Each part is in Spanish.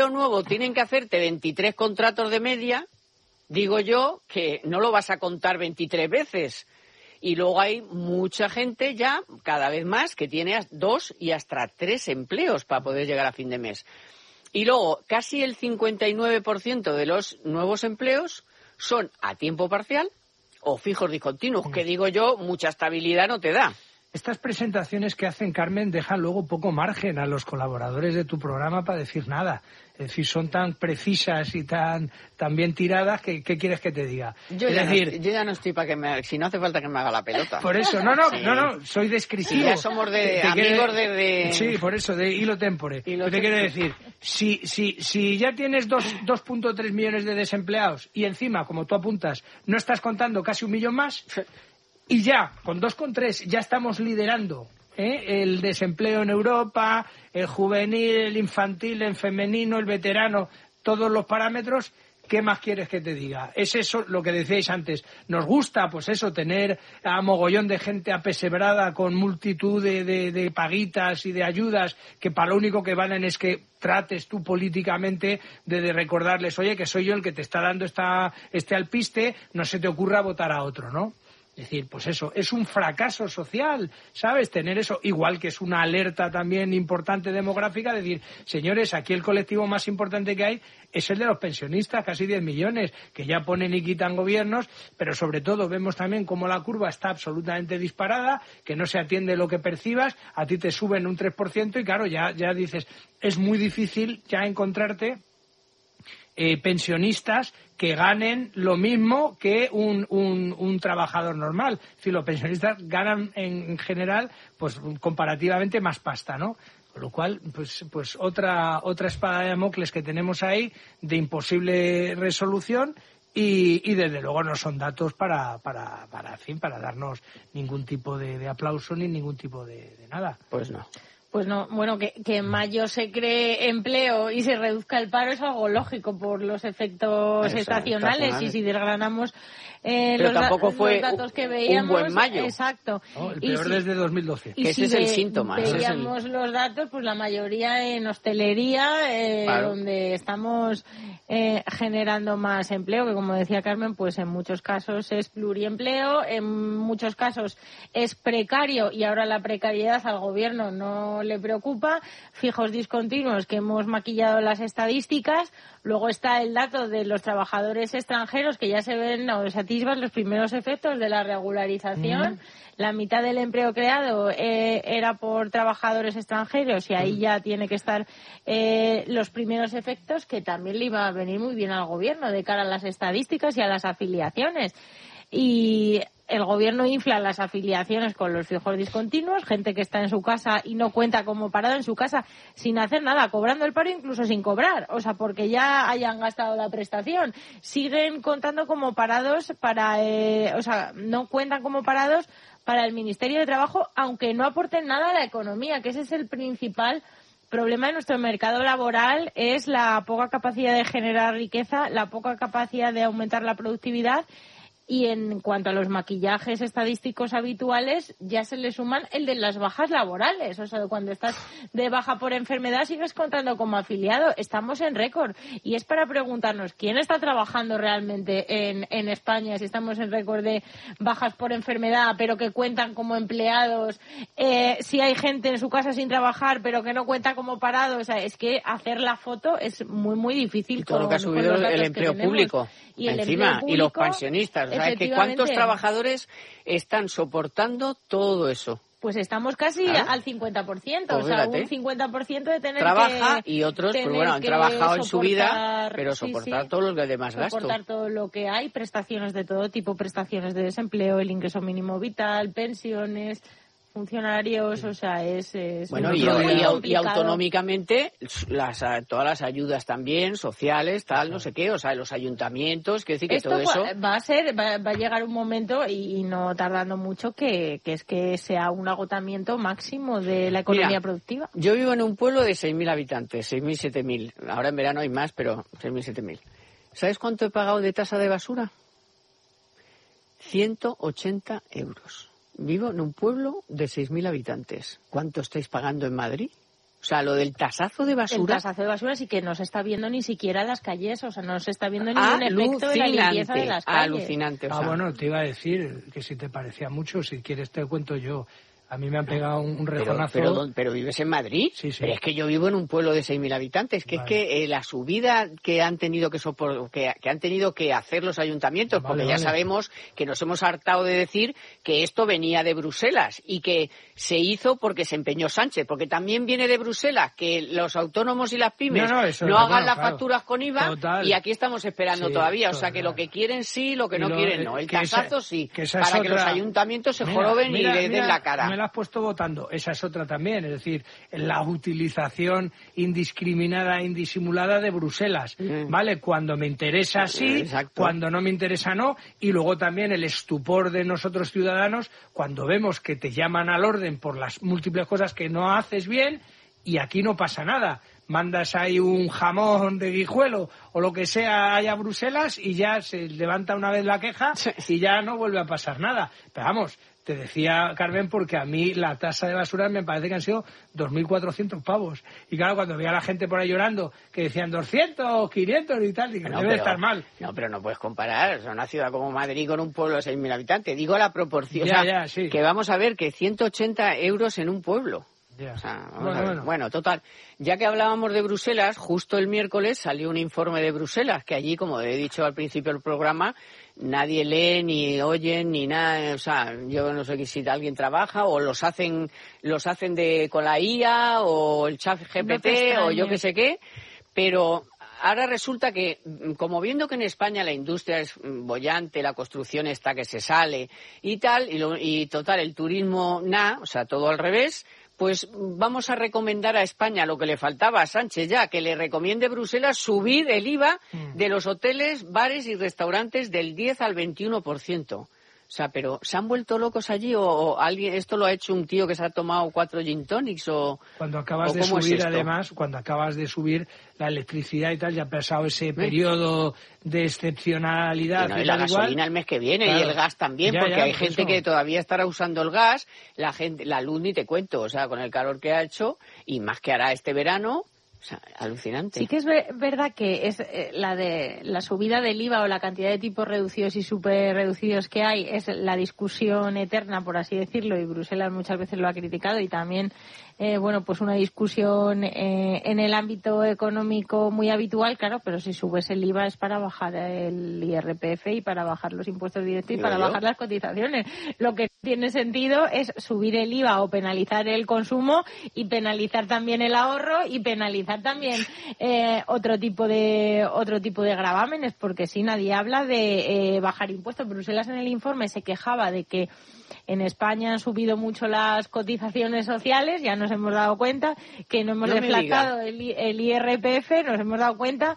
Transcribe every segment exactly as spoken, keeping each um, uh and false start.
nuevo tienen que hacerte veintitrés contratos de media, digo yo que no lo vas a contar veintitrés veces. Y luego hay mucha gente ya, cada vez más, que tiene dos y hasta tres empleos para poder llegar a fin de mes. Y luego, casi el cincuenta y nueve por ciento de los nuevos empleos son a tiempo parcial o fijos discontinuos, que digo yo, mucha estabilidad no te da. Estas presentaciones que hacen, Carmen, dejan luego poco margen a los colaboradores de tu programa para decir nada. Es decir, son tan precisas y tan, tan bien tiradas que ¿qué quieres que te diga? Yo, es ya, decir, no, yo ya no estoy para que me... Si no hace falta que me haga la pelota. Por eso, no, no, sí. no, no, soy descriptivo. Sí, ya somos de te, te amigos quiere, de, de... Sí, por eso, de hilo tempore. Hilo te quiero decir, si, si, si ya tienes dos punto tres millones de desempleados y encima, como tú apuntas, no estás contando casi un millón más... Y ya, con dos coma tres, ya estamos liderando ¿eh? el desempleo en Europa, el juvenil, el infantil, el femenino, el veterano, todos los parámetros. ¿Qué más quieres que te diga? Es eso lo que decíais antes. Nos gusta, pues eso, tener a mogollón de gente apesebrada con multitud de, de, de paguitas y de ayudas que para lo único que valen es que trates tú políticamente de, de recordarles, oye, que soy yo el que te está dando esta, este alpiste, no se te ocurra votar a otro, ¿no? Es decir, pues eso, es un fracaso social, ¿sabes? Tener eso, igual que es una alerta también importante demográfica, decir, señores, aquí el colectivo más importante que hay es el de los pensionistas, casi diez millones, que ya ponen y quitan gobiernos, pero sobre todo vemos también cómo la curva está absolutamente disparada, que no se atiende lo que percibas, a ti te suben un tres por ciento y claro, ya, ya dices, es muy difícil ya encontrarte Eh, pensionistas que ganen lo mismo que un, un, un trabajador normal. Es decir, los pensionistas ganan en general pues comparativamente más pasta, ¿no? Con lo cual, pues, pues otra, otra espada de Damocles que tenemos ahí de imposible resolución y, y desde luego no son datos para, para, para, en fin, para darnos ningún tipo de, de aplauso ni ningún tipo de, de nada. Pues no. Pues no, bueno, que, que en mayo se cree empleo y se reduzca el paro es algo lógico por los efectos Eso, estacionales. estacionales y si desgranamos eh, los, tampoco fue los datos que veíamos... un buen mayo. Exacto. No, el peor y desde si, dos mil doce. Y que si ese ve, es el síntoma. veíamos el... los datos, pues la mayoría en hostelería, eh, claro. donde estamos eh, generando más empleo, que como decía Carmen, pues en muchos casos es pluriempleo, en muchos casos es precario y ahora la precariedad al gobierno no le preocupa, fijos discontinuos que hemos maquillado las estadísticas, luego está el dato de los trabajadores extranjeros que ya se ven o se atisban los primeros efectos de la regularización, mm. la mitad del empleo creado eh, era por trabajadores extranjeros y ahí mm. ya tiene que estar eh, los primeros efectos que también le iba a venir muy bien al gobierno de cara a las estadísticas y a las afiliaciones. Y el gobierno infla las afiliaciones con los fijos discontinuos, gente que está en su casa y no cuenta como parado en su casa sin hacer nada, cobrando el paro incluso sin cobrar, o sea, porque ya hayan gastado la prestación. Siguen contando como parados para, eh, o sea, no cuentan como parados para el Ministerio de Trabajo, aunque no aporten nada a la economía, que ese es el principal problema de nuestro mercado laboral, es la poca capacidad de generar riqueza, la poca capacidad de aumentar la productividad. Y en cuanto a los maquillajes estadísticos habituales, ya se le suman el de las bajas laborales. O sea, cuando estás de baja por enfermedad sigues contando como afiliado. Estamos en récord. Y es para preguntarnos quién está trabajando realmente en, en España, si estamos en récord de bajas por enfermedad, pero que cuentan como empleados, eh, si hay gente en su casa sin trabajar, pero que no cuenta como parado. O sea, es que hacer la foto es muy, muy difícil. Y todo con, lo que ha subido el empleo público. Y el encima, público, y los pensionistas. O sea, es que ¿cuántos trabajadores están soportando todo eso? Pues estamos casi ¿Ah? al cincuenta por ciento, pues o sea, un cincuenta por ciento de tener Trabaja que... y otros, pues bueno, han trabajado en su vida, pero sí, soportar sí, todo lo que demás gasto. Soportar todo lo que hay, prestaciones de todo tipo, prestaciones de desempleo, el ingreso mínimo vital, pensiones, funcionarios, o sea, es, es bueno, muy, y, muy y, y autonómicamente las, todas las ayudas también, sociales, tal, no sé qué, o sea, los ayuntamientos, quiero decir que Esto todo eso... va a ser, va, va a llegar un momento, y, y no tardando mucho, que, que es que sea un agotamiento máximo de la economía Mira, productiva. Yo vivo en un pueblo de seis mil habitantes, seis mil, siete mil, ahora en verano hay más, pero seis mil, siete mil. ¿Sabes cuánto he pagado de tasa de basura? ciento ochenta euros. Vivo en un pueblo de seis mil habitantes. ¿Cuánto estáis pagando en Madrid? O sea, lo del tasazo de basura... El tasazo de basura sí que no se está viendo ni siquiera en las calles, o sea, no se está viendo ningún efecto en la limpieza de las calles. Alucinante, o sea. Ah, bueno, te iba a decir que si te parecía mucho, si quieres te cuento yo. A mí me han pegado un, un rejonazo. Pero, pero, pero vives en Madrid. Sí, sí. Pero es que yo vivo en un pueblo de seis mil habitantes. Que vale. Es que eh, la subida que han tenido que, sopor que, que han tenido que hacer los ayuntamientos, vale, porque ya vale. sabemos que nos hemos hartado de decir que esto venía de Bruselas y que se hizo porque se empeñó Sánchez, porque también viene de Bruselas que los autónomos y las pymes no, no, eso, no hagan bueno, las claro. facturas con I V A. Total. Y aquí estamos esperando sí, todavía. O sea, total. que lo que quieren sí, lo que y no lo, quieren no. El tasazo esa, sí, que para que otra... los ayuntamientos se mira, joroben mira, y le den la cara. Me la has puesto votando. Esa es otra también, es decir, la utilización indiscriminada, indisimulada de Bruselas, mm. ¿vale? Cuando me interesa sí, Exacto. cuando no me interesa no, y luego también el estupor de nosotros ciudadanos cuando vemos que te llaman al orden por las múltiples cosas que no haces bien y aquí no pasa nada. Mandas ahí un jamón de Guijuelo o lo que sea allá a Bruselas y ya se levanta una vez la queja y ya no vuelve a pasar nada. Pero vamos, te decía, Carmen, porque a mí la tasa de basura me parece que han sido dos mil cuatrocientos pavos. Y claro, cuando veía a la gente por ahí llorando, que decían doscientos, quinientos y tal, digo, no, debe pero, estar mal. No, pero no puedes comparar. O sea, una ciudad como Madrid con un pueblo de seis mil habitantes. Digo la proporción. Ya, o sea, ya, sí. Que vamos a ver que ciento ochenta euros en un pueblo. Yeah. O sea, vamos bueno, a ver. bueno. bueno, total. Ya que hablábamos de Bruselas, justo el miércoles salió un informe de Bruselas, que allí, como he dicho al principio del programa, nadie lee, ni oye, ni nada. O sea, yo no sé si alguien trabaja o los hacen los hacen de con la I A o el chat G P T no o yo qué sé qué, pero... Ahora resulta que, como viendo que en España la industria es boyante, la construcción está que se sale y tal, y, lo, y total, el turismo nada, o sea, todo al revés, pues vamos a recomendar a España lo que le faltaba a Sánchez ya, que le recomiende Bruselas subir el I V A de los hoteles, bares y restaurantes del diez al veintiuno por ciento. O sea, pero ¿se han vuelto locos allí o, o alguien esto lo ha hecho un tío que se ha tomado cuatro gin tonics o cuando acabas o de subir es además cuando acabas de subir la electricidad y tal ya ha pasado ese periodo de excepcionalidad no, y, y la tal gasolina igual. el mes que viene claro. y el gas también ya, porque ya, hay por gente eso. que todavía estará usando el gas, la gente la luz ni te cuento, o sea, con el calor que ha hecho y más que hará este verano. O sea, alucinante. Sí que es verdad que es eh, la de la subida del I V A o la cantidad de tipos reducidos y súper reducidos que hay es la discusión eterna, por así decirlo, y Bruselas muchas veces lo ha criticado y también, eh, bueno, pues una discusión eh, en el ámbito económico muy habitual, claro, pero si subes el I V A es para bajar el I R P F y para bajar los impuestos directos y para yo? bajar las cotizaciones. Lo que tiene sentido es subir el I V A o penalizar el consumo y penalizar también el ahorro y penalizar también eh, otro tipo de otro tipo de gravámenes, porque si nadie habla de eh, bajar impuestos. Bruselas en el informe se quejaba de que en España han subido mucho las cotizaciones sociales, ya nos hemos dado cuenta que no hemos no deflactado el, el I R P F, nos hemos dado cuenta,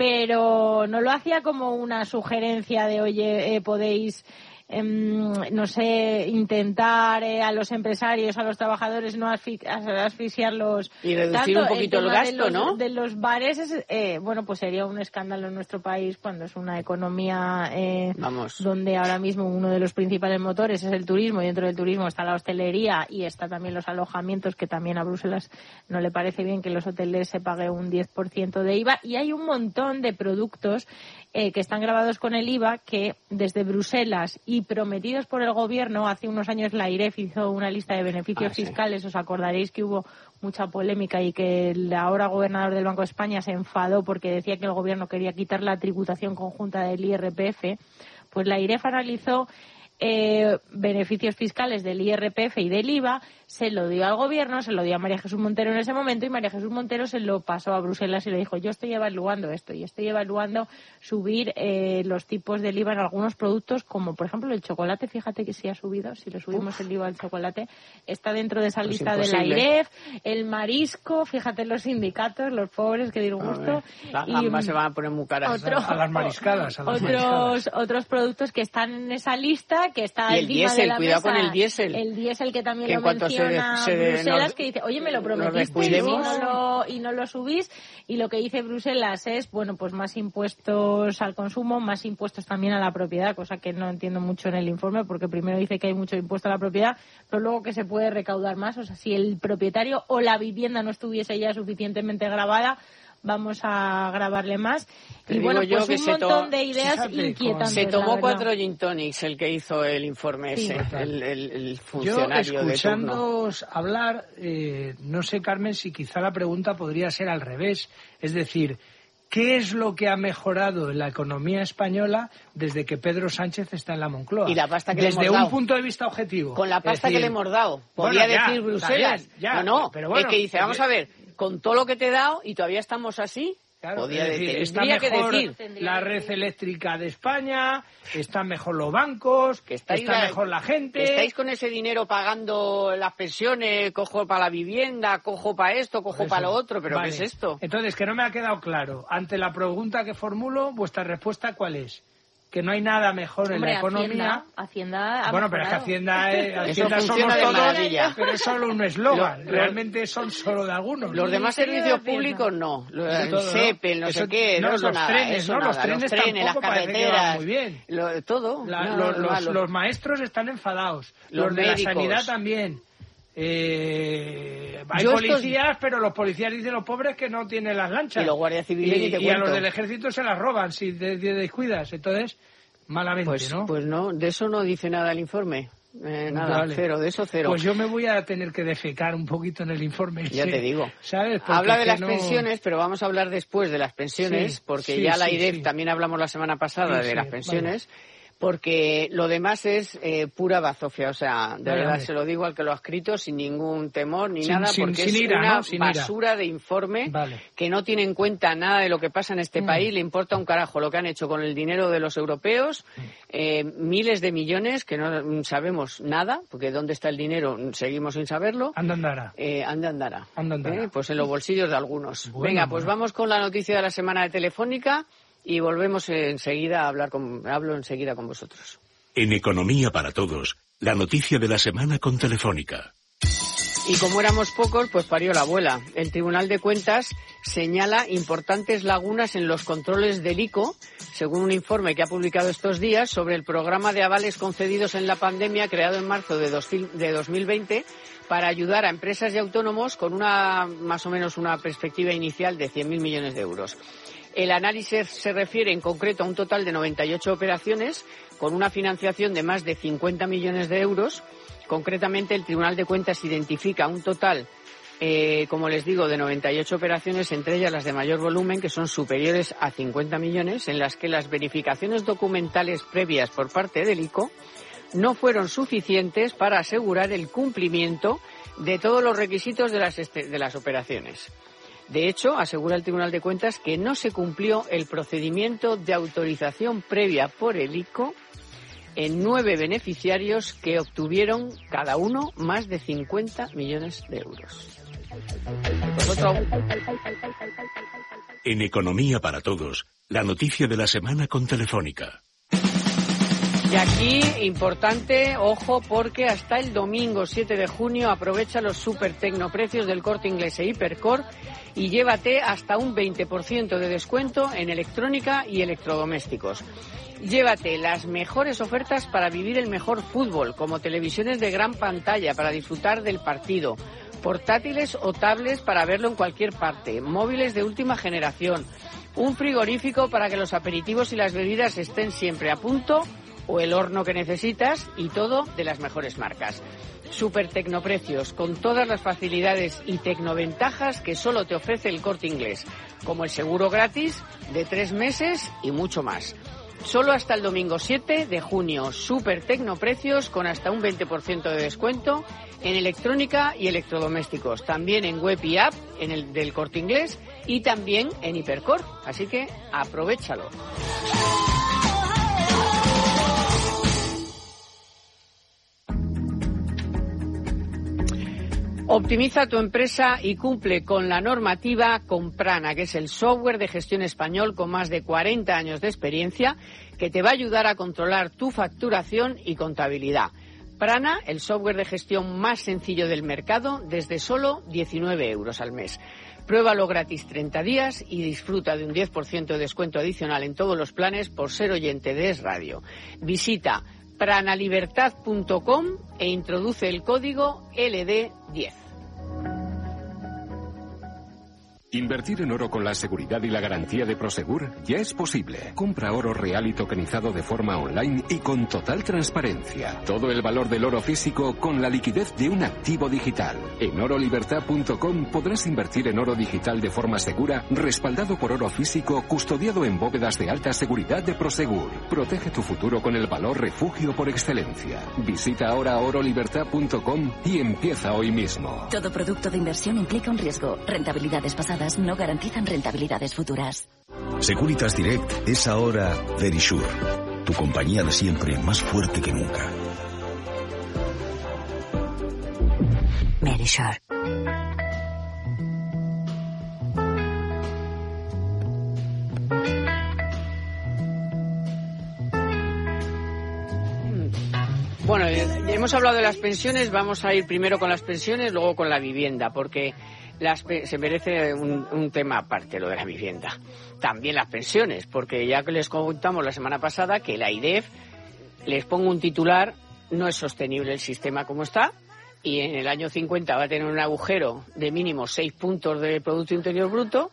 pero no lo hacía como una sugerencia de oye, eh, podéis Eh, no sé, intentar eh, a los empresarios, a los trabajadores no asfi- asfixiarlos y reducir tanto. un poquito el, el gasto, de los, ¿no? De los bares, es, eh, bueno, pues sería un escándalo en nuestro país cuando es una economía eh, Vamos. donde ahora mismo uno de los principales motores es el turismo y dentro del turismo está la hostelería y está también los alojamientos, que también a Bruselas no le parece bien que los hoteles se pague un diez por ciento de I V A, y hay un montón de productos eh, que están grabados con el I V A que desde Bruselas y prometidos por el gobierno, hace unos años la I R E F hizo una lista de beneficios ah, sí. fiscales, os acordaréis que hubo mucha polémica y que el ahora gobernador del Banco de España se enfadó porque decía que el gobierno quería quitar la tributación conjunta del I R P F, pues la I R E F analizó eh, beneficios fiscales del I R P F y del I V A, se lo dio al gobierno, se lo dio a María Jesús Montero en ese momento y María Jesús Montero se lo pasó a Bruselas y le dijo, yo estoy evaluando esto y estoy evaluando subir eh, los tipos del I V A en algunos productos, como por ejemplo el chocolate, fíjate que sí ha subido, si le subimos Uf. el I V A al chocolate, está dentro de esa pues lista imposible. de la I R E F, el marisco, fíjate los sindicatos, los pobres, que disgusto. Las gambas se van a poner muy caras. Otro, a las mariscadas. A las otros, mariscadas. otros productos que están en esa lista, que está y el encima diésel, de la cuidado mesa, con el diésel. El diésel que también que lo en cuanto menciona. presiona se de, se de, Bruselas nos, que dice, oye, me lo prometiste y no lo, y no lo subís. Y lo que dice Bruselas es, bueno, pues más impuestos al consumo, más impuestos también a la propiedad, cosa que no entiendo mucho en el informe, porque primero dice que hay mucho impuesto a la propiedad, pero luego que se puede recaudar más. O sea, si el propietario o la vivienda no estuviese ya suficientemente grabada, vamos a grabarle más. Te y bueno, yo pues un montón de ideas fíjate, inquietantes. Se tomó la cuatro gin tonics el que hizo el informe sí. ese, el, el, el funcionario yo, escuchándoos de turno. hablar, eh, no sé, Carmen, si quizá la pregunta podría ser al revés. Es decir, ¿qué es lo que ha mejorado en la economía española desde que Pedro Sánchez está en la Moncloa? Y la pasta que desde le hemos dado. un punto de vista objetivo. Con la pasta decir, que le hemos dado. Podría bueno, ya, decir Bruselas. bien, ya, no, no, pero bueno, es que dice, vamos a ver, con todo lo que te he dado y todavía estamos así. Claro, Podría es decir, decir, está tendría mejor que decir. la red eléctrica de España, están mejor los bancos, que estáis está la, mejor la gente. Que estáis con ese dinero pagando las pensiones, cojo para la vivienda, cojo para esto, cojo Eso. para lo otro, pero Vale. ¿qué es esto? Entonces, que no me ha quedado claro. Ante la pregunta que formulo, ¿vuestra respuesta cuál es? Que no hay nada mejor en Hombre, la economía. Hacienda, Hacienda ha Bueno, pero es que mejorado. Hacienda, eh, Eso Hacienda funciona somos de todos, maravilla. pero es solo un eslogan. Lo- lo- Realmente son solo de algunos. Los demás Ministerio de servicios Hacienda. públicos no. Lo- De El todo, ¿no? SEPE, el no Eso- sé qué, no, no, eso los nada, trenes, eso ¿no? Los nada. trenes Los trenes, las tampoco parece que van carreteras, muy bien. lo- todo. La- No, los, no, los- malo. los maestros están enfadados. Los Los, de médicos. la sanidad también. Eh, hay Yo policías, estos- pero los policías dicen los pobres que no tienen las lanchas. Y los guardias civiles Y, ni te y a cuento. los del ejército se las roban si te, te descuidas. Entonces, malamente, Pues, ¿no? pues no, de eso no dice nada el informe. Eh, nada, Vale. cero, de eso cero. Pues yo me voy a tener que defecar un poquito en el informe. Ya ese, te digo. ¿Sabes? Porque Habla de que las no- pensiones, pero vamos a hablar después de las pensiones, Sí, porque sí, ya la sí, I D E F sí. también hablamos la semana pasada Sí, de sí, las pensiones, porque lo demás es eh, pura bazofia, o sea, de Vale, verdad vale. se lo digo al que lo ha escrito sin ningún temor ni Sin- nada, sin- porque sin es ira, una ¿no? Sin ira. basura de informe Vale. que no tiene en cuenta nada de lo que pasa en este Mm. país, le importa un carajo lo que han hecho con el dinero de los europeos, eh, miles de millones que no sabemos nada, porque dónde está el dinero seguimos sin saberlo. Anda, andará. Eh, anda, andará. Anda, andará. Eh, Pues en los bolsillos de algunos. Bueno, Venga, pues bueno. vamos con la noticia de la semana de Telefónica y volvemos enseguida a hablar con, hablo enseguida con vosotros. En Economía para Todos, la noticia de la semana con Telefónica. Y como éramos pocos, pues parió la abuela. El Tribunal de Cuentas señala importantes lagunas en los controles del I C O, según un informe que ha publicado estos días sobre el programa de avales concedidos en la pandemia creado en marzo de dos mil veinte para ayudar a empresas y autónomos con una más o menos una perspectiva inicial de cien mil millones de euros. El análisis se refiere en concreto a un total de noventa y ocho operaciones con una financiación de más de cincuenta millones de euros. Concretamente, el Tribunal de Cuentas identifica un total, eh, como les digo, de noventa y ocho operaciones, entre ellas las de mayor volumen, que son superiores a cincuenta millones, en las que las verificaciones documentales previas por parte del I C O no fueron suficientes para asegurar el cumplimiento de todos los requisitos de las, de las operaciones. De hecho, asegura el Tribunal de Cuentas que no se cumplió el procedimiento de autorización previa por el I C O en nueve beneficiarios que obtuvieron cada uno más de cincuenta millones de euros. Vosotros... En Economía para Todos, la noticia de la semana con Telefónica. Y aquí, importante, ojo, porque hasta el domingo siete de junio aprovecha los super tecnoprecios del Corte Inglés e Hipercor y llévate hasta un veinte por ciento de descuento en electrónica y electrodomésticos. Llévate las mejores ofertas para vivir el mejor fútbol, como televisiones de gran pantalla para disfrutar del partido, portátiles o tablets para verlo en cualquier parte, móviles de última generación, un frigorífico para que los aperitivos y las bebidas estén siempre a punto, o el horno que necesitas, y todo de las mejores marcas. Super tecnoprecios, con todas las facilidades y tecnoventajas que solo te ofrece el Corte Inglés, como el seguro gratis de tres meses y mucho más. Solo hasta el domingo siete de junio, super tecnoprecios con hasta un veinte por ciento de descuento en electrónica y electrodomésticos, también en web y app en el del Corte Inglés y también en Hipercor, así que aprovéchalo. Optimiza tu empresa y cumple con la normativa Comprana, que es el software de gestión español con más de cuarenta años de experiencia que te va a ayudar a controlar tu facturación y contabilidad. Prana, el software de gestión más sencillo del mercado, desde solo diecinueve euros al mes. Pruébalo gratis treinta días y disfruta de un diez por ciento de descuento adicional en todos los planes por ser oyente de Es Radio. Visita pranalibertad punto com e introduce el código L D diez. Invertir en oro con la seguridad y la garantía de Prosegur ya es posible. Compra oro real y tokenizado de forma online y con total transparencia. Todo el valor del oro físico con la liquidez de un activo digital. En oro libertad punto com podrás invertir en oro digital de forma segura, respaldado por oro físico, custodiado en bóvedas de alta seguridad de Prosegur. Protege tu futuro con el valor refugio por excelencia. Visita ahora oro libertad punto com y empieza hoy mismo. Todo producto de inversión implica un riesgo. Rentabilidades pasadas no garantizan rentabilidades futuras. Securitas Direct es ahora Verisure, tu compañía de siempre más fuerte que nunca. Verisure. Bueno, hemos hablado de las pensiones, vamos a ir primero con las pensiones, luego con la vivienda, porque las, se merece un, un tema aparte lo de la vivienda. También las pensiones, porque ya que les contamos la semana pasada que la AIREF, les pongo un titular, no es sostenible el sistema como está, y en el año cincuenta va a tener un agujero de mínimo seis puntos de Producto Interior Bruto,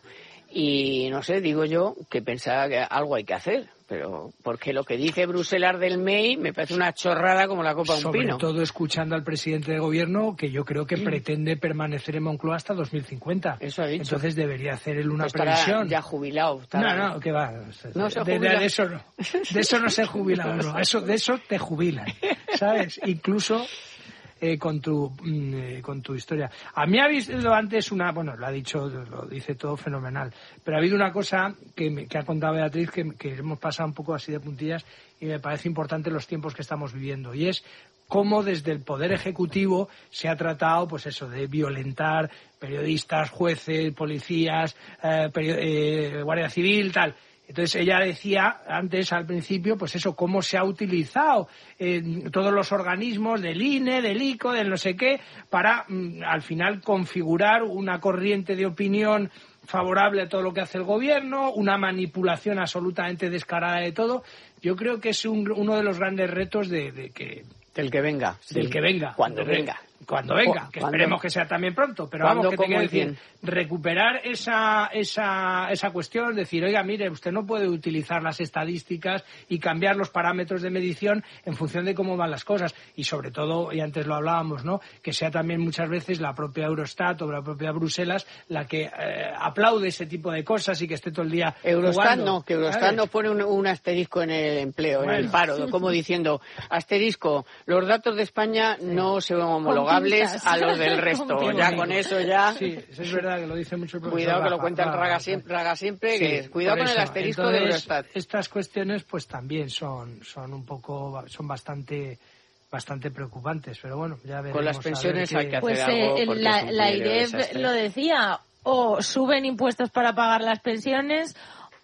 y no sé, digo yo, que pensaba que algo hay que hacer. Pero porque lo que dice Bruselas del M E I me parece una chorrada como la copa de un Sobre pino. Sobre todo escuchando al presidente de gobierno, que yo creo que sí. pretende permanecer en Moncloa hasta dos mil cincuenta. Eso ha dicho. Entonces debería hacer él una estará previsión. Ya jubilado. Estará... No, no, que va. No se de, de, de eso no. De eso no se jubila uno. Eso, de eso te jubilan, ¿sabes? Incluso... Eh, con tu eh, con tu historia. A mí ha habido antes una, bueno, lo ha dicho, lo dice todo fenomenal, pero ha habido una cosa que, me, que ha contado Beatriz que, que hemos pasado un poco así de puntillas y me parece importante los tiempos que estamos viviendo, y es cómo desde el Poder Ejecutivo se ha tratado, pues eso, de violentar periodistas, jueces, policías, eh, peri- eh, Guardia Civil, tal. Entonces ella decía antes, al principio, pues eso, cómo se ha utilizado eh, todos los organismos del I N E, del I C O, del no sé qué, para mm, al final configurar una corriente de opinión favorable a todo lo que hace el gobierno, una manipulación absolutamente descarada de todo. Yo creo que es un, uno de los grandes retos de, de que... Del que venga. Del sí. que venga. Cuando venga. Cuando venga, que ¿Cuándo? Esperemos que sea también pronto, pero vamos, que te quiero decir, dicen? recuperar esa, esa, esa cuestión, decir, oiga, mire, usted no puede utilizar las estadísticas y cambiar los parámetros de medición en función de cómo van las cosas, y sobre todo, y antes lo hablábamos, ¿no?, que sea también muchas veces la propia Eurostat o la propia Bruselas la que eh, aplaude ese tipo de cosas y que esté todo el día Eurostat jugando, no, que Eurostat ¿sabes? nos pone un, un asterisco en el empleo, bueno. en el paro, como diciendo, asterisco, los datos de España sí. no son homologables a los del resto. Con ya con eso ya... Sí, eso es verdad que lo dice mucho el profesor. Cuidado que lo Rafa, cuenta el Rafa, Raga siempre, Raga siempre sí, que es, cuidado con el asterisco Entonces, de Eurostat. Estas cuestiones pues también son, son un poco, son bastante... bastante preocupantes, pero bueno, ya veremos. Con las pensiones hay que hacer pues, algo. Eh, la la AIREF lo decía, o suben impuestos para pagar las pensiones,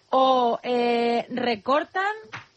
o eh, recortan,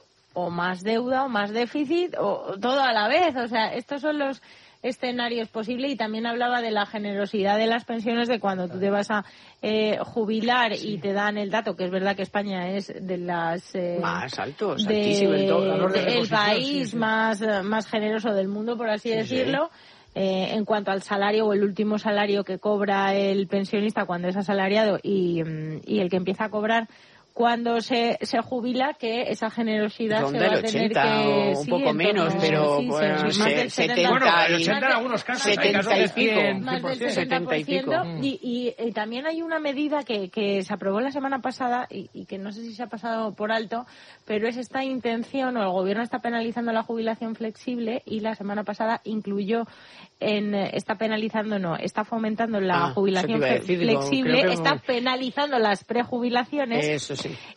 o más deuda, o más déficit, o todo a la vez. O sea, estos son los escenarios posibles. Y también hablaba de la generosidad de las pensiones, de cuando tú te vas a eh, jubilar sí. y te dan el dato, que es verdad que España es de las eh, más altos, de, altísimo el, todo, de de el país sí, sí. más más generoso del mundo, por así sí, decirlo. Sí. Eh, en cuanto al salario o el último salario que cobra el pensionista cuando es asalariado y, y el que empieza a cobrar cuando se, se jubila, que esa generosidad Ronda se va el a tener ochenta, que... o un sí, poco menos, torno, pero sí, bueno, sí, se, más del setenta, bueno, el ochenta en algunos casos, setenta y pico, más del setenta por ciento, y, y, y también hay una medida que, que se aprobó la semana pasada y, y que no sé si se ha pasado por alto, pero es esta intención, o el gobierno está penalizando la jubilación flexible, y la semana pasada incluyó en, está penalizando, no, está fomentando la ah, jubilación decir, flexible, digo, que... está penalizando las prejubilaciones. Eso sí.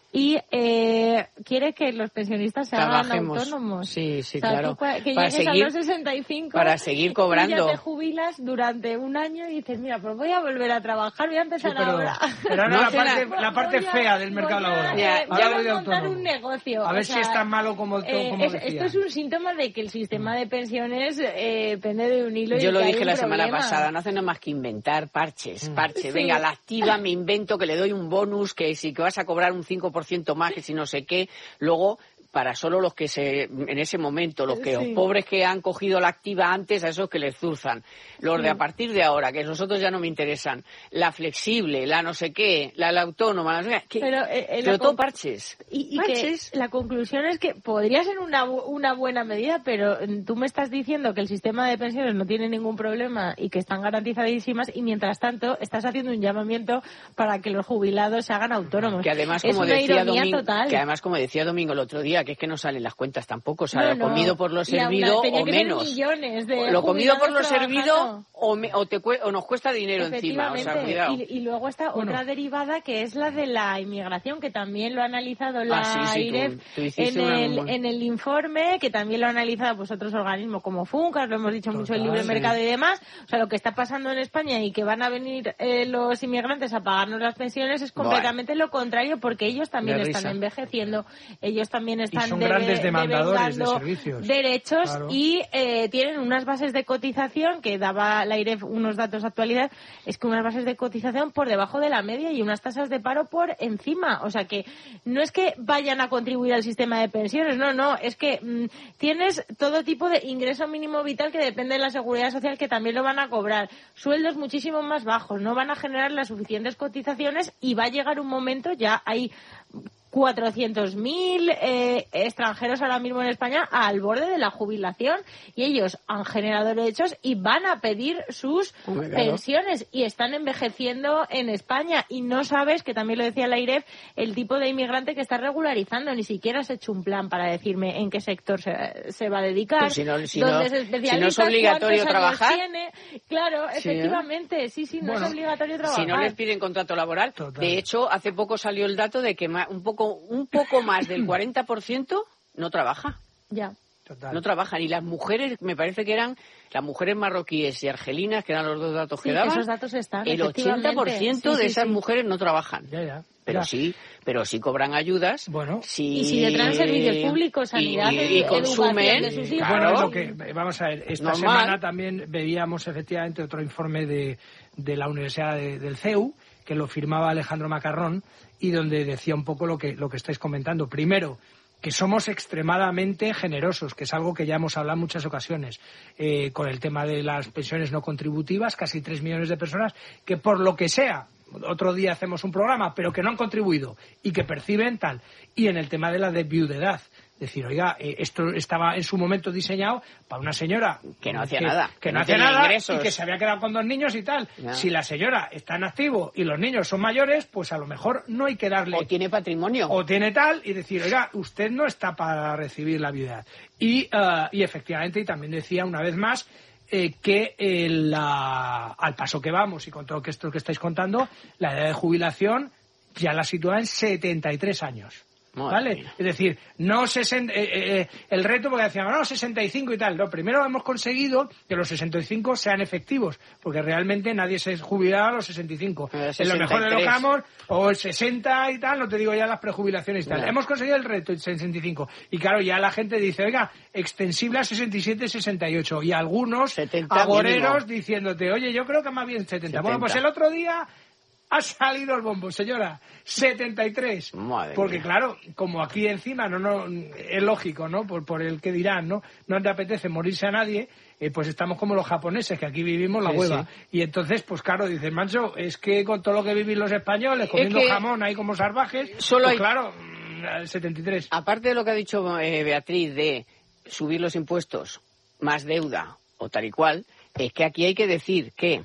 y eh, quiere que los pensionistas se Trabajemos. hagan autónomos. Sí, sí, o sea, claro. Tú, que para llegues seguir, a los sesenta y cinco para seguir cobrando. Y ya te jubilas durante un año y dices, mira, pues voy a volver a trabajar, voy a empezar Sí, pero, ahora. pero ahora No la, sé parte, la- la parte Voy a- fea del mercado voy a- laboral. Ya, voy ya a Ahora voy de montar autónomo. un negocio. A ver o si sea, es tan malo como, eh, como es- decían. esto es un síntoma de que el sistema de pensiones eh, pende de un hilo. y Yo lo que hay dije un la semana problema. pasada, no hacen nada más que inventar parches, parches. Sí. Venga, la activa, me invento que le doy un bonus, que si que vas a cobrar un cinco por ciento más, que si no sé qué. Luego, para solo los que se, en ese momento, los que Sí. los pobres que han cogido la activa antes, a esos que les zurzan. Los Sí. de a partir de ahora, que nosotros ya no me interesan. La flexible, la no sé qué, la, la autónoma, la no sé qué. Pero, eh, eh, Pero la todo con- parches. Y, y Parches. que la conclusión es que podría ser una, bu- una buena medida, pero mm, tú me estás diciendo que el sistema de pensiones no tiene ningún problema y que están garantizadísimas, y mientras tanto estás haciendo un llamamiento para que los jubilados se hagan autónomos. Que además, es como una decía ironía Domingo, total. que además, como decía Domingo el otro día, que es que no salen las cuentas tampoco, o sea, No, lo no. comido por lo Y aún servido tenía o que ser menos. millones de Lo comido por lo jubilados servido trabajando. o, me- o, te cue- o nos cuesta dinero encima, o sea, Efectivamente. cuidado. Y, y luego está Bueno. otra derivada, que es la de la inmigración, que también lo ha analizado la Ah, sí, sí, tú- AIREF tú hiciste en, una el, muy- en el informe, que también lo han analizado pues otros organismos como FUNCAS, lo hemos dicho mucho, el Total, libre sí. mercado y demás. O sea, lo que está pasando en España y que van a venir eh, los inmigrantes a pagarnos las pensiones es completamente lo contrario, porque ellos también De están risa. envejeciendo, ellos también están son debe- grandes demandadores de devengando servicios. derechos Claro. y eh, tienen unas bases de cotización, que daba la AIREF unos datos de actualidad, es que unas bases de cotización por debajo de la media y unas tasas de paro por encima. O sea que no es que vayan a contribuir al sistema de pensiones, no, no, es que mm, tienes todo tipo de ingreso mínimo vital que depende de la seguridad social, que también lo van a cobrar, sueldos muchísimo más bajos, no van a generar las suficientes cotizaciones y va a llegar un momento, ya hay cuatrocientos mil eh, extranjeros ahora mismo en España al borde de la jubilación, y ellos han generado derechos y van a pedir sus Hombre, claro. pensiones y están envejeciendo en España, y no sabes, que también lo decía la AIREF, el tipo de inmigrante que está regularizando. Ni siquiera has hecho un plan para decirme en qué sector se, se va a dedicar, Pues si no- si dónde no- se si no es especializa, obligatorio cuántos años trabajar. tiene. Claro, Sí, ¿eh? efectivamente, sí, sí, no Bueno, es obligatorio trabajar. Si no les piden contrato laboral. Total. De hecho, hace poco salió el dato de que ma- un poco un poco más del cuarenta por ciento no trabaja. Ya. Total. No trabajan. Y las mujeres, me parece que eran las mujeres marroquíes y argelinas, que eran los dos datos Sí, que daban. esos datos están, El efectivamente. ochenta por ciento Sí, de sí, esas sí. mujeres no trabajan. Ya, ya. Pero Ya. sí, pero sí cobran ayudas. Bueno. sí, Y si detrás servicios públicos, sanidad, y, y, edu- y consumen. educación de sus hijos. claro. Bueno, es lo que, vamos a ver, esta Normal. semana también veíamos efectivamente otro informe de, de la Universidad de- del C E U, que lo firmaba Alejandro Macarrón, y donde decía un poco lo que, lo que estáis comentando. Primero, que somos extremadamente generosos, que es algo que ya hemos hablado en muchas ocasiones, eh, con el tema de las pensiones no contributivas, casi tres millones de personas que por lo que sea, otro día hacemos un programa, pero que no han contribuido y que perciben tal. Y en el tema de la de viudedad, decir, oiga, eh, esto estaba en su momento diseñado para una señora Que no hacía nada, que que no no hacía tenía nada ingresos. y que se había quedado con dos niños y tal. Ya. Si la señora está en activo y los niños son mayores, pues a lo mejor no hay que darle O tiene patrimonio. o tiene tal y decir, oiga, usted no está para recibir la viudedad. Y, eh, y efectivamente, y también decía una vez más, eh, que el, la- al paso que vamos y con todo que esto que estáis contando, la edad de jubilación ya la sitúa en setenta y tres años. Madre ¿Vale? mía. Es decir, no sesen- eh, eh, eh, el reto, porque decíamos, no, sesenta y cinco y tal. No, primero hemos conseguido que los sesenta y cinco sean efectivos, porque realmente nadie se jubilará a los sesenta y cinco. Eh, En lo mejor de los sesenta y tres. casos, o el sesenta y tal, no te digo ya las prejubilaciones y tal. Ya. Hemos conseguido el reto, el sesenta y cinco. Y claro, ya la gente dice, oiga, extensible a sesenta y siete, sesenta y ocho. Y algunos setenta agoreros mínimo. diciéndote, oye, yo creo que más bien setenta. Bueno, setenta. pues el otro día ha salido el bombo, señora, setenta y tres. Madre Porque mía. claro, como aquí encima no, no es lógico, ¿no? Por, por el que dirán, ¿no? No te apetece morirse a nadie, eh, pues estamos como los japoneses, que aquí vivimos la Sí, hueva. sí. Y entonces, pues claro, dices, mancho, es que con todo lo que vivís los españoles, comiendo que jamón ahí como salvajes, solo pues hay- claro, mm, el setenta y tres. Aparte de lo que ha dicho eh, Beatriz de subir los impuestos, más deuda o tal y cual, es que aquí hay que decir que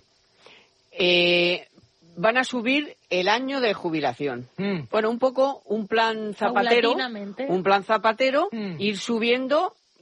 eh, van a subir el año de jubilación. Mm. Bueno, un poco un plan zapatero, Paulatinamente. un plan zapatero, Mm. ir subiendo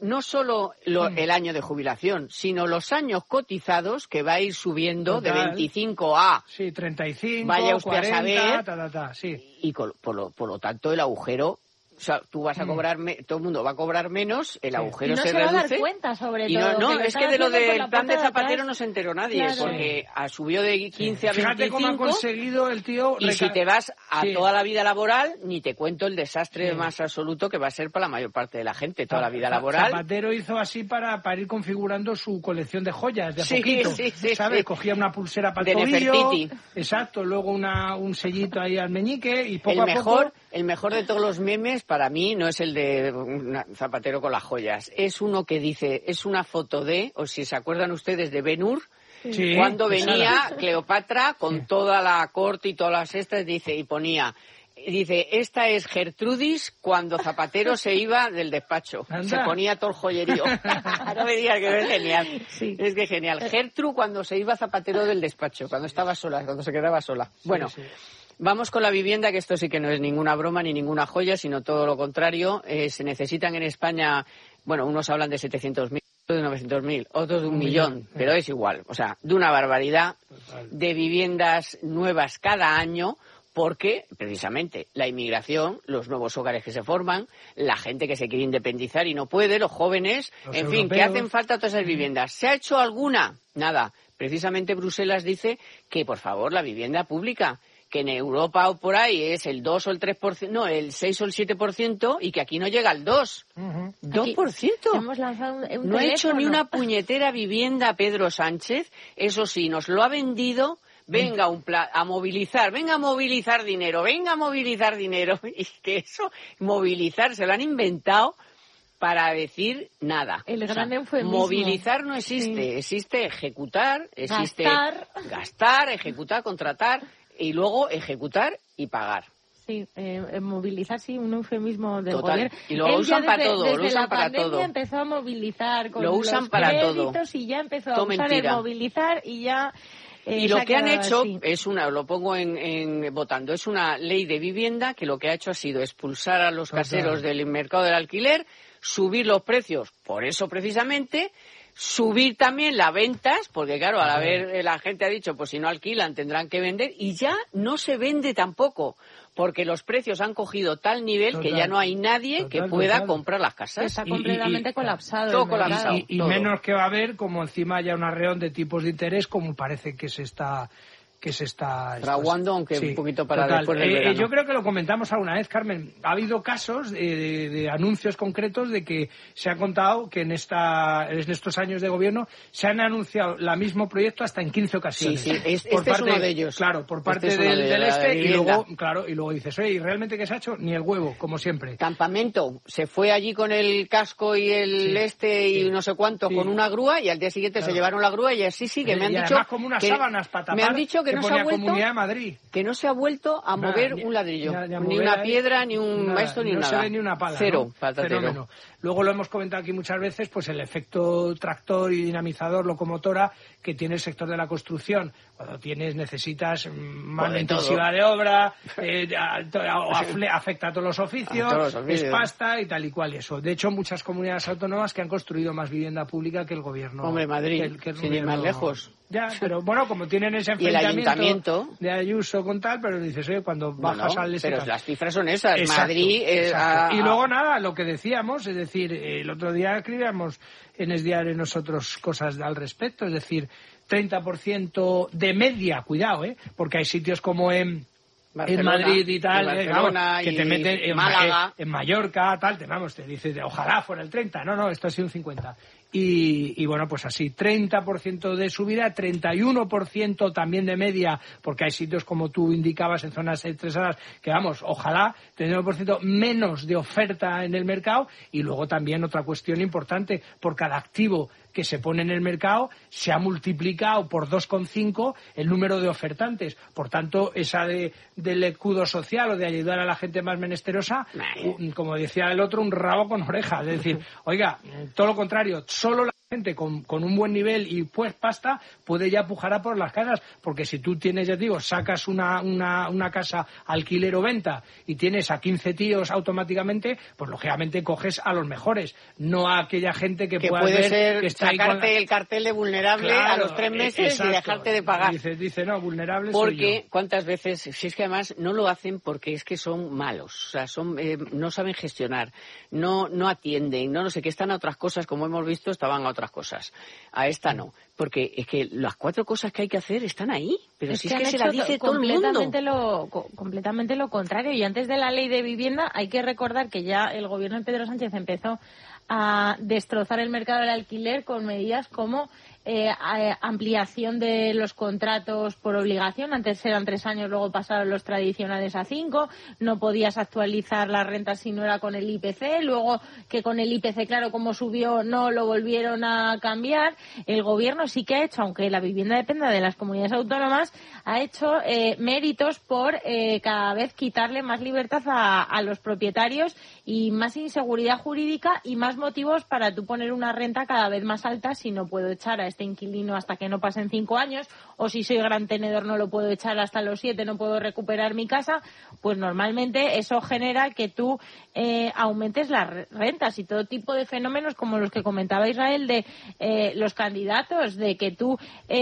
no solo lo, Mm. el año de jubilación, sino los años cotizados que va a ir subiendo Total. de veinticinco a... Sí, treinta y cinco, Vaya usted a cuarenta, saber. ta, ta, ta, sí. Y con- por, lo, por lo tanto el agujero... O sea, tú vas a Mm. cobrar, me- todo el mundo va a cobrar menos, el Sí. agujero Y no se, se va a reduce. dar cuenta, sobre y todo. no, no, que lo es están que de lo haciendo por del la plan de puerta Zapatero atrás. no se enteró nadie, Claro. porque a- subió de quince a Fíjate cómo ha veinticinco. conseguido el tío... Y si reca- te vas a Sí. toda la vida laboral, ni te cuento el desastre Sí. más absoluto que va a ser para la mayor parte de la gente, toda la vida Za- laboral. Zapatero hizo así para, para ir configurando su colección de joyas de a Sí, poquito, sí, sí, ¿sabes? sí. Cogía una pulsera para De el tobillo, Nefertiti. exacto, luego una, un sellito ahí al meñique y poco El a mejor, poco... el mejor de todos los memes para mí no es el de un Zapatero con las joyas, es uno que dice, es una foto de, o si se acuerdan ustedes de Ben-Hur, Sí, cuando esa venía la- Cleopatra con Sí. toda la corte y todas las estas, dice, y ponía, dice, esta es Gertrudis cuando Zapatero se iba del despacho. Anda. Se ponía todo el joyerío. No me digas que no es genial. Sí. Es que genial. Gertrude cuando se iba Zapatero del despacho, cuando estaba sola, cuando se quedaba sola. Bueno, sí. vamos con la vivienda, que esto sí que no es ninguna broma ni ninguna joya, sino todo lo contrario. Eh, se necesitan en España, bueno, unos hablan de setecientos mil, otros de novecientos mil, otros de un, Un millón, millón, pero es igual. O sea, de una barbaridad Total. de viviendas nuevas cada año, porque precisamente la inmigración, los nuevos hogares que se forman, la gente que se quiere independizar y no puede, los jóvenes, Los en fin, que europeos. hacen falta todas esas viviendas. ¿Se ha hecho alguna? Nada. Precisamente Bruselas dice que, por favor, la vivienda pública, que en Europa o por ahí es el dos o el tres por ciento, no, el seis o el siete por ciento, y que aquí no llega al dos. Ujú. dos por ciento. Hemos lanzado un, un No ha hecho teléfono. ni una puñetera vivienda Pedro Sánchez. Eso sí, nos lo ha vendido. Venga un pla- a movilizar, venga a movilizar dinero, venga a movilizar dinero. Y que eso, movilizar, se lo han inventado para decir nada. El O sea, gran eufemismo. movilizar no existe, Sí. existe ejecutar, existe Gastar. gastar, ejecutar, contratar y luego ejecutar y pagar. Sí, eh, eh, movilizar, sí, un eufemismo del Total. gobierno. Y lo Él usan ya para desde, todo, desde lo usan la para pandemia todo. empezó a movilizar con Lo usan los para créditos todo. y ya empezó a Todo usar mentira. el movilizar y ya... eh, Y se lo ha que han quedado hecho así. es una, lo pongo en, en votando, es una ley de vivienda que lo que ha hecho ha sido expulsar a los Total. caseros del mercado del alquiler, subir los precios, por eso precisamente, subir también las ventas, porque claro, al haber eh, la gente ha dicho, pues si no alquilan tendrán que vender, y ya no se vende tampoco, porque los precios han cogido tal nivel que Total. ya no hay nadie Total, que pueda total. comprar las casas. Está Y- y- completamente y- colapsado. todo el mercado. colapsado. Y, y todo. menos que va a haber, como encima haya un arreón de tipos de interés, como parece que se está que se está Fraguando, aunque un poquito para después del Eh, verano. Yo creo que lo comentamos alguna vez, Carmen. Ha habido casos de, de- de anuncios concretos de que se ha contado que en esta en estos años de gobierno se han anunciado el mismo proyecto hasta en quince ocasiones. Sí, sí, es- este es uno de ellos. Claro, por parte Este es uno del, de- del de la este y vivienda. luego, claro, y luego dices, oye, ¿y realmente qué se ha hecho? Ni el huevo, como siempre. Campamento, se fue allí con el casco y el Sí, este y sí, no sé cuánto sí. con una grúa y al día siguiente Claro. se llevaron la grúa y así sí que me han y dicho además como unas que, sábanas para tapar me han dicho que, no se ponía ha vuelto Comunidad de Madrid. que no se ha vuelto a Nada, mover ni- un ladrillo, ni a- ni a ni mover una ahí, piedra, ni un nada, maestro, ni no nada. se ve ni una pala, Cero, ¿no? patatero. Fenómeno. Luego lo hemos comentado aquí muchas veces, pues el efecto tractor y dinamizador, locomotora que tiene el sector de la construcción. Cuando tienes, necesitas mm, mano Pues de intensiva todo. de obra, eh, a- to- a- afle- afecta a todos los oficios, A todos los oficios. es pasta y tal y cual y eso. De hecho, muchas comunidades autónomas que han construido más vivienda pública que el gobierno. Hombre, Madrid, que el- que el sin ir más gobierno- lejos. Ya, pero bueno, como tienen ese Y el enfrentamiento ayuntamiento. de Ayuso con tal, pero dices, oye, cuando bajas Bueno, al este pero tal. las cifras son esas. Exacto, Madrid eh, exacto. ha- Y luego nada, lo que decíamos, es decir, eh, el otro día escribíamos en Es Diario nosotros cosas al respecto, es decir, treinta por ciento de media, cuidado, ¿eh? Porque hay sitios como en... Barcelona, en Madrid y tal, y eh, Barcelona vamos, que te y meten en Málaga. Ma- en Mallorca, tal, te, vamos, te dices, ojalá fuera el treinta, no, no, esto ha sido un cincuenta. Y, y bueno, pues así, treinta por ciento de subida, treinta y uno por ciento también de media, porque hay sitios como tú indicabas en zonas estresadas, que vamos, ojalá, treinta y uno por ciento menos de oferta en el mercado, y luego también otra cuestión importante, por cada activo que se pone en el mercado, se ha multiplicado por dos coma cinco el número de ofertantes. Por tanto, esa de, del escudo social o de ayudar a la gente más menesterosa, un- como decía el otro, un rabo con oreja. Es decir, oiga, todo lo contrario, solo la gente con, con un buen nivel y pues pasta puede ya pujar a por las casas, porque si tú tienes, ya te digo, sacas una, una, una casa alquiler o venta y tienes a quince tíos automáticamente, pues lógicamente coges a los mejores, no a aquella gente que, que pueda puede ver ser que está sacarte ahí con la... el cartel de vulnerable claro, a los tres meses exacto. y dejarte de pagar. Dice, dice no, vulnerable porque soy yo. cuántas veces, si es que además no lo hacen porque es que son malos, o sea, son eh, no saben gestionar, no no atienden, no no sé qué, están a otras cosas, como hemos visto, estaban a otras cosas. A esta no, porque es que las cuatro cosas que hay que hacer están ahí, pero es si que es que han se la hecho dice todo el mundo. completamente lo, co- completamente lo contrario. Y antes de la ley de vivienda hay que recordar que ya el gobierno de Pedro Sánchez empezó a destrozar el mercado del alquiler con medidas como eh, a- ampliación de los contratos por obligación. Antes eran tres años, luego pasaron los tradicionales a cinco. No podías actualizar las rentas si no era con el I P C. Luego que con el I P C, claro, como subió, no lo volvieron a cambiar. El gobierno sí que ha hecho, aunque la vivienda dependa de las comunidades autónomas, ha hecho eh, méritos por eh, cada vez quitarle más libertad a, a los propietarios y más inseguridad jurídica y más motivos para tú poner una renta cada vez más alta si no puedo echar a este inquilino hasta que no pasen cinco años, o si soy gran tenedor no lo puedo echar hasta los siete, no puedo recuperar mi casa. Pues normalmente eso genera que tú eh, aumentes las re- rentas y todo tipo de fenómenos como los que comentaba Israel de eh, los candidatos, de que tú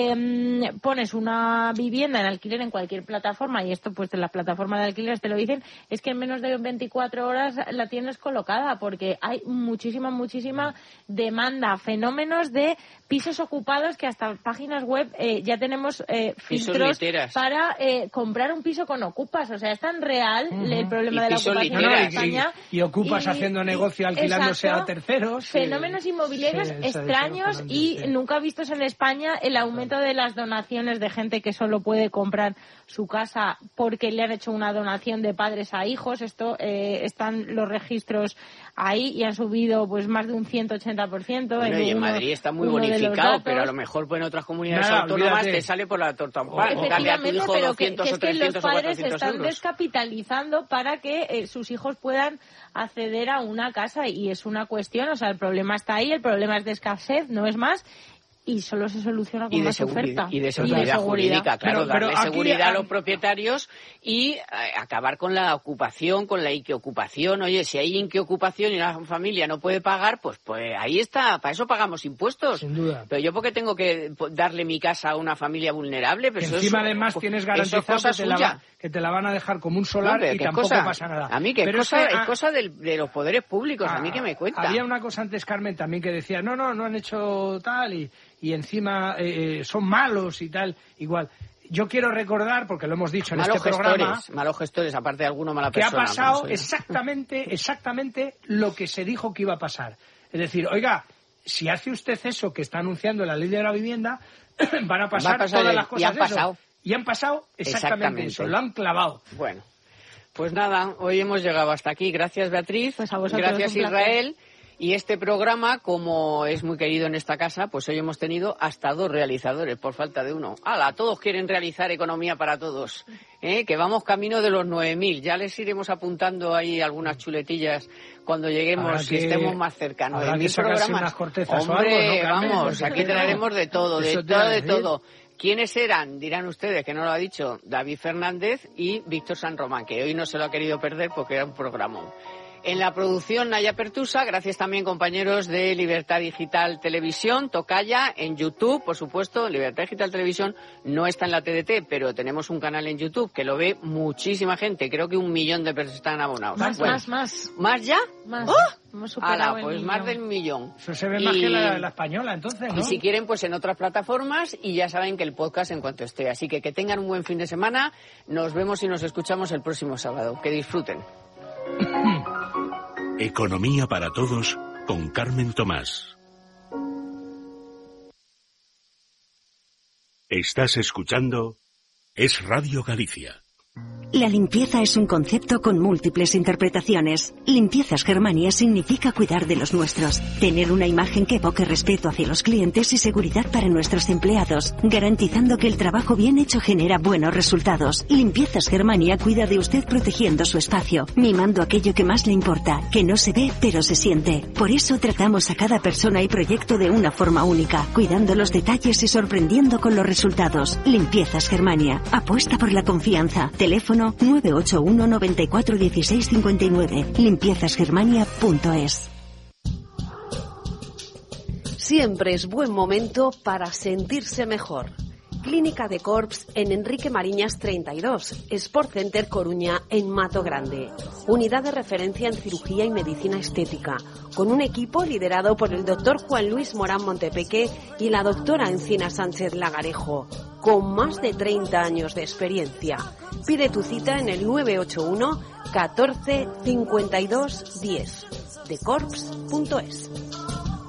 eh, pones una vivienda en alquiler en cualquier plataforma, y esto pues de las plataformas de alquileres te lo dicen, es que en menos de veinticuatro horas la tienes colocada, porque hay muchísima, muchísima demanda, fenómenos de pisos ocupados que hasta páginas web eh, ya tenemos eh, filtros para eh, comprar un piso con ocupas. O sea, es tan real uh-huh. el problema y de la ocupación en España. Y, y ocupas y, haciendo negocio alquilándose exacto, a terceros. Fenómenos y, inmobiliarios sí, extraños y sí. nunca vistos en España. El aumento de las donaciones de gente que solo puede comprar su casa porque le han hecho una donación de padres a hijos. Esto eh, están los registros ahí y han subido pues más de un ciento ochenta por ciento. Bueno, en y en uno, Madrid está muy bonificado, pero a lo mejor pues, en otras comunidades Nada, autónomas olvídate. Te sale por la torta un pan. Dale a tu hijo pero doscientos que, que o trescientos es que los padres o están euros. Descapitalizando para que eh, sus hijos puedan acceder a una casa y es una cuestión, o sea, el problema está ahí, el problema es de escasez, no es más. Y solo se soluciona con más oferta. Y de seguridad, y de seguridad jurídica, claro, pero, pero darle aquí, seguridad a los propietarios y eh, acabar con la ocupación, con la inqueocupación. Oye, si hay inqueocupación y una familia no puede pagar, pues pues ahí está, para eso pagamos impuestos. Sin duda. Pero yo, ¿por qué tengo que darle mi casa a una familia vulnerable? Pero encima, eso, además, pues, tienes garantizado que te, la va, que te la van a dejar como un solar no, y tampoco cosa, pasa nada. A mí que pero es cosa, es, que, es cosa del, de los poderes públicos, a, a mí que me cuenta. Había una cosa antes, Carmen, también que decía, no, no, no han hecho tal y... y encima eh, son malos y tal, igual. Yo quiero recordar, porque lo hemos dicho en malos este gestores, programa... Malos gestores, aparte de alguno mala que persona. Que ha pasado exactamente, exactamente lo que se dijo que iba a pasar. Es decir, oiga, si hace usted eso que está anunciando la ley de la vivienda, van a pasar, Va a pasar todas el, las cosas y han eso. pasado. Y han pasado exactamente, exactamente eso, lo han clavado. Bueno, pues nada, hoy hemos llegado hasta aquí. Gracias, Beatriz. Pues a vosotros, gracias, Israel. Y este programa, como es muy querido en esta casa, pues hoy hemos tenido hasta dos realizadores, por falta de uno. ¡Hala! Todos quieren realizar economía para todos. ¿Eh? Que vamos camino de los nueve mil. Ya les iremos apuntando ahí algunas chuletillas cuando lleguemos, si estemos más cerca. nueve mil programas. Unas cortezas Hombre, o algo, ¿no, vamos, aquí traeremos de todo, de todo, de todo. ¿Quiénes eran? Dirán ustedes, que no lo ha dicho, David Fernández y Víctor San Román, que hoy no se lo ha querido perder porque era un programón. En la producción, Naya Pertusa, gracias también, compañeros de Libertad Digital Televisión, Tocaya, en YouTube, por supuesto. Libertad Digital Televisión no está en la T D T, pero tenemos un canal en YouTube que lo ve muchísima gente. Creo que un millón de personas están abonados. Más, bueno, más, más. ¿Más ya? Más. ¡Oh! Hemos superado Ala, pues el más del millón. Eso se ve y... más que la, la española, entonces, ¿no? Y si quieren, pues en otras plataformas, y ya saben que el podcast en cuanto esté. Así que que tengan un buen fin de semana. Nos vemos y nos escuchamos el próximo sábado. Que disfruten. Economía para todos con Carmen Tomás. Estás escuchando Es Radio Galicia. La limpieza es un concepto con múltiples interpretaciones. Limpiezas Germania significa cuidar de los nuestros, tener una imagen que evoque respeto hacia los clientes y seguridad para nuestros empleados, garantizando que el trabajo bien hecho genera buenos resultados. Limpiezas Germania cuida de usted protegiendo su espacio, mimando aquello que más le importa, que no se ve pero se siente. Por eso tratamos a cada persona y proyecto de una forma única, cuidando los detalles y sorprendiendo con los resultados. Limpiezas Germania. Apuesta por la confianza. Teléfono nueve ocho uno, noventa y cuatro, dieciséis cincuenta y nueve. limpiezas germania punto es. Siempre es buen momento para sentirse mejor. Clínica de Corps en Enrique Mariñas treinta y dos, Sport Center Coruña en Mato Grande. Unidad de referencia en cirugía y medicina estética, con un equipo liderado por el doctor Juan Luis Morán Montepeque y la doctora Encina Sánchez Lagarejo, con más de treinta años de experiencia. Pide tu cita en el nueve ocho uno, catorce, cincuenta y dos, diez, de corps punto es.